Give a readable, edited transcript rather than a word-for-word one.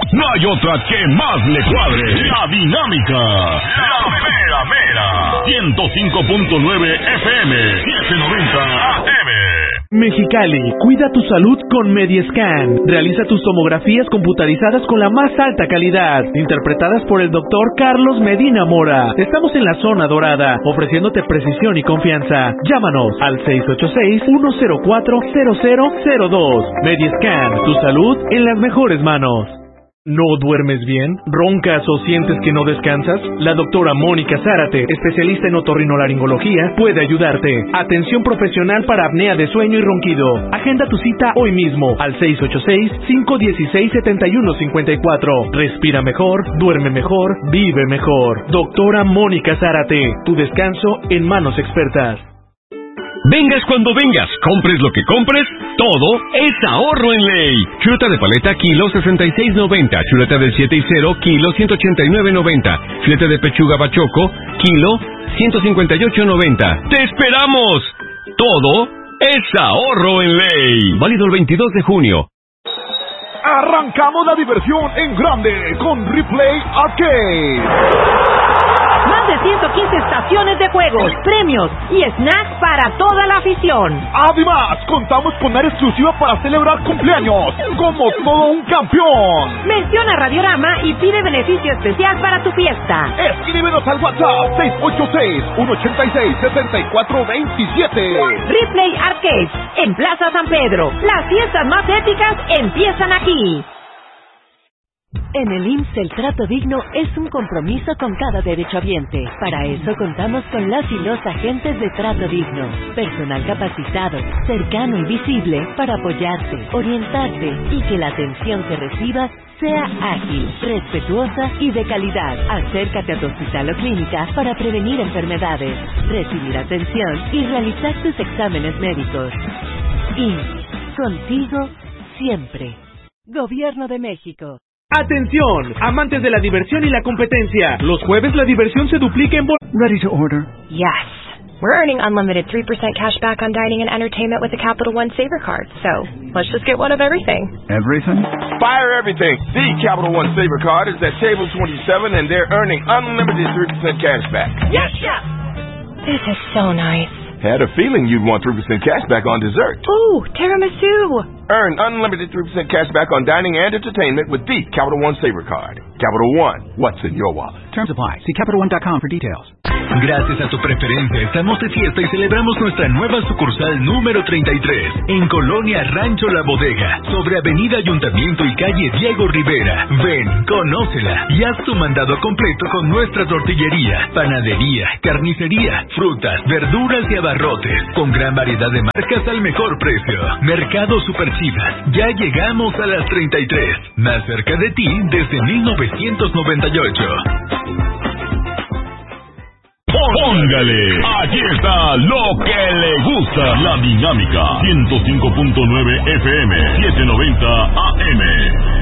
no hay otra que más le cuadre. La Dinámica. La mera mera. 105.9 FM. 790 AM. Mexicali, cuida tu salud con Mediescan. Realiza tus tomografías computarizadas con la más alta calidad, interpretadas por el doctor Carlos Medina Mora. Estamos en la zona dorada, ofreciéndote precisión y confianza. Llámanos al 686-104-0002. Mediescan, tu salud en las mejores manos. ¿No duermes bien? ¿Roncas o sientes que no descansas? La doctora Mónica Zárate, especialista en otorrinolaringología, puede ayudarte. Atención profesional para apnea de sueño y ronquido. Agenda tu cita hoy mismo al 686-516-7154. Respira mejor, duerme mejor, vive mejor. Doctora Mónica Zárate, tu descanso en manos expertas. Vengas cuando vengas, compres lo que compres, todo es ahorro en ley. Chuleta de paleta, kilo 66.90. Chuleta del 7 y 0, kilo 189.90. Filete de pechuga bachoco, kilo 158.90. ¡Te esperamos! Todo es ahorro en ley. Válido el 22 de junio. Arrancamos la diversión en grande con Replay Arcade. Más de 115 estaciones de juegos, premios y snacks para toda la afición. Además, contamos con área exclusiva para celebrar cumpleaños, como todo un campeón. Menciona Radiorama y pide beneficio especial para tu fiesta. Escríbenos al WhatsApp 686-186-7427. Replay Arcade, en Plaza San Pedro. Las fiestas más épicas empiezan aquí. En el IMSS el trato digno es un compromiso con cada derechohabiente. Para eso contamos con las y los agentes de trato digno. Personal capacitado, cercano y visible para apoyarte, orientarte y que la atención que recibas sea ágil, respetuosa y de calidad. Acércate a tu hospital o clínica para prevenir enfermedades, recibir atención y realizar tus exámenes médicos. IMSS, contigo siempre. Gobierno de México. ¡Atención! Amantes de la diversión y la competencia. Los jueves la diversión se duplica en... Ready to order? Yes. We're earning unlimited 3% cash back on dining and entertainment with the Capital One Saver Card. So, let's just get one of everything. Everything? Fire everything. The Capital One Saver Card is at table 27 and they're earning unlimited 3% cash back. Yes, chef! This is so nice. Had a feeling you'd want 3% cash back on dessert. Ooh, tiramisu! Earn unlimited 3% cash back on dining and entertainment with the Capital One Saver Card. Capital One, what's in your wallet? Terms apply. See CapitalOne.com for details. Gracias a tu preferencia estamos de fiesta y celebramos nuestra nueva sucursal número 33 en Colonia Rancho La Bodega, sobre Avenida Ayuntamiento y calle Diego Rivera. Ven, conócela y haz tu mandado completo con nuestra tortillería, panadería, carnicería, frutas, verduras y abarrotes, con gran variedad de marcas al mejor precio. Mercado Super Chivas, ya llegamos a las 33, más cerca de ti desde 1998. Póngale, aquí está lo que le gusta. La Dinámica, 105.9 FM, 790 AM.